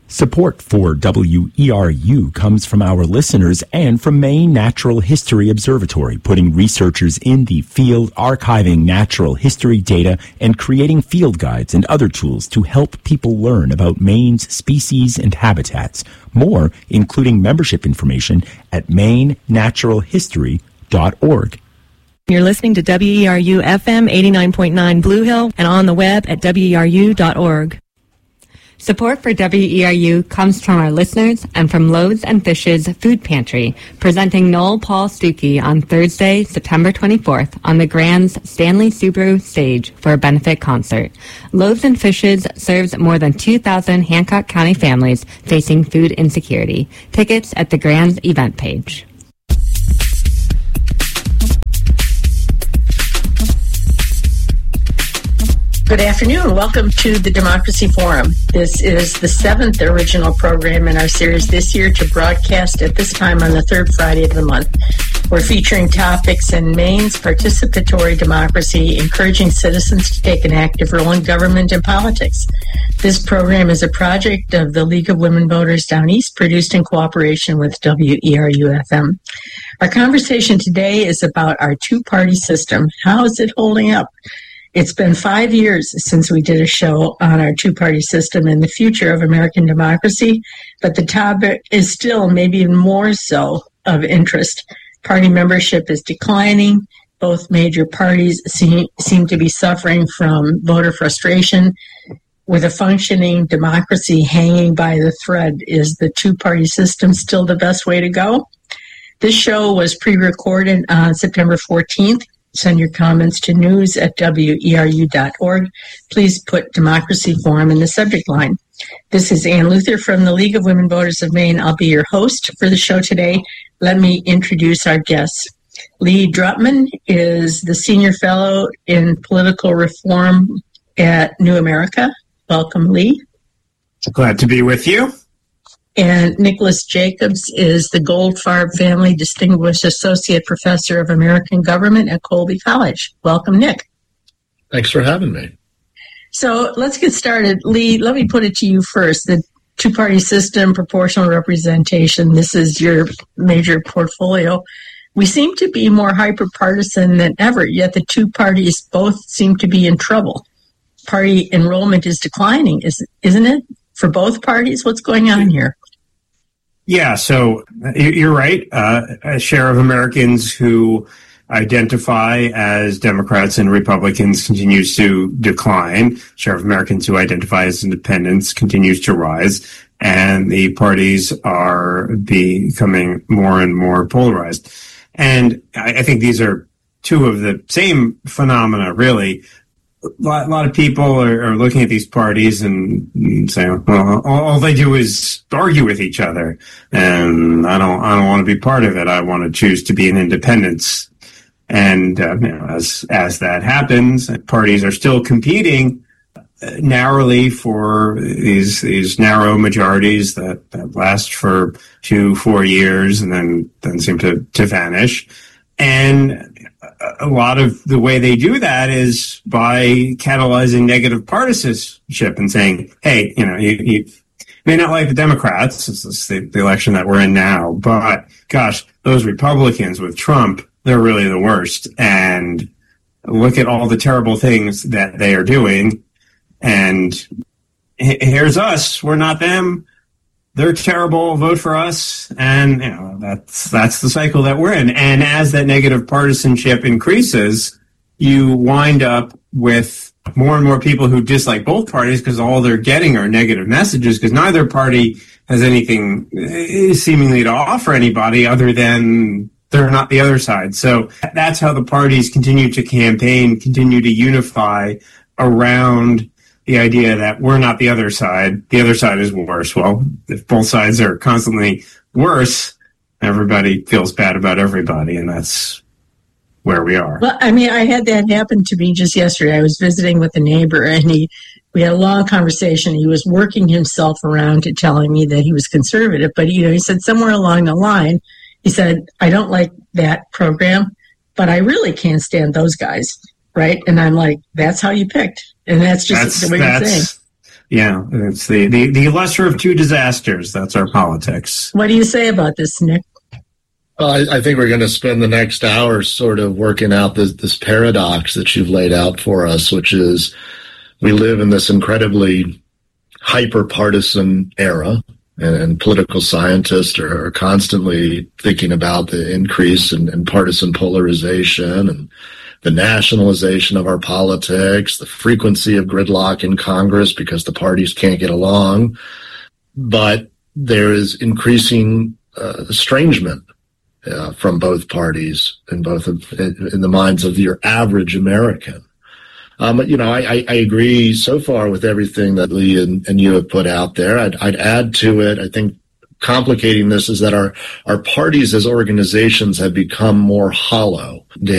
Support for WERU comes from our listeners and from Maine Natural History Observatory, putting researchers in the field archiving natural history data and creating field guides and other tools to help people learn about Maine's species and habitats. More, including membership information at mainenaturalhistory.org. You're listening to WERU FM 89.9 Blue Hill and on the web at weru.org. Support for WERU comes from our listeners and from Loaves and Fishes Food Pantry, presenting Noel Paul Stuckey on Thursday, September 24th on the Grand's Stanley Subaru stage for a benefit concert. Loaves and Fishes serves more than 2,000 Hancock County families facing food insecurity. Tickets at the Grand's event page. Good afternoon. Welcome to the Democracy Forum. This is the 7th original program in our series this year to broadcast at this time on the third Friday of the month. We're featuring topics in Maine's participatory democracy, encouraging citizens to take an active role in government and politics. This program is a project of the League of Women Voters Down East, produced in cooperation with WERU-FM. Our conversation today is about our two-party system. How is it holding up? It's been 5 years since we did a show on our two-party system and the future of American democracy, but the topic is still maybe even more so of interest. Party membership is declining. Both major parties seem to be suffering from voter frustration. With a functioning democracy hanging by the thread, is the two-party system still the best way to go? This show was pre-recorded on September 14th. Send your comments to news@weru.org. Please put Democracy Forum in the subject line. This is Ann Luther from the League of Women Voters of Maine. I'll be your host for the show today. Let me introduce our guests. Lee Drutman is the Senior Fellow in Political Reform at New America. Welcome, Lee. Glad to be with you. And Nicholas Jacobs is the Goldfarb Family Distinguished Associate Professor of American Government at Colby College. Welcome, Nick. Thanks for having me. So let's get started. Lee, let me put it to you first. The two-party system, proportional representation, this is your major portfolio. We seem to be more hyper-partisan than ever, yet the two parties both seem to be in trouble. Party enrollment is declining, isn't it? For both parties? What's going on here? Yeah, so you're right. A share of Americans who identify as Democrats and Republicans continues to decline. Share of Americans who identify as independents continues to rise. And the parties are becoming more and more polarized. And I think these are two of the same phenomena, really. A lot of people are looking at these parties and saying, well, all they do is argue with each other. And I don't want to be part of it. I want to choose to be an independent. And, as that happens, parties are still competing narrowly for these narrow majorities that last for 2-4 years and then seem to vanish. And a lot of the way they do that is by catalyzing negative partisanship and saying, hey, you may not like the Democrats, this is the election that we're in now, but gosh, those Republicans with Trump, they're really the worst. And look at all the terrible things that they are doing. And here's us, we're not them. They're terrible, vote for us, and that's the cycle that we're in. And as that negative partisanship increases, you wind up with more and more people who dislike both parties because all they're getting are negative messages because neither party has anything seemingly to offer anybody other than they're not the other side. So that's how the parties continue to campaign, continue to unify around the idea that we're not the other side is worse. Well, if both sides are constantly worse, everybody feels bad about everybody, and that's where we are. Well, I had that happen to me just yesterday. I was visiting with a neighbor, and we had a long conversation. He was working himself around to telling me that he was conservative, but he said somewhere along the line, he said, I don't like that program, but I really can't stand those guys, right? And I'm like, that's how you picked. And that's just the way you're saying. Yeah, it's the lesser of two disasters. That's our politics. What do you say about this, Nick? I think we're going to spend the next hour sort of working out this paradox that you've laid out for us, which is we live in this incredibly hyper-partisan era, and political scientists are constantly thinking about the increase in partisan polarization and the nationalization of our politics, the frequency of gridlock in Congress because the parties can't get along. But there is increasing estrangement from both parties in the minds of your average American. I agree so far with everything that Lee and you have put out there. I'd add to it, I think complicating this is that our parties as organizations have become more hollow.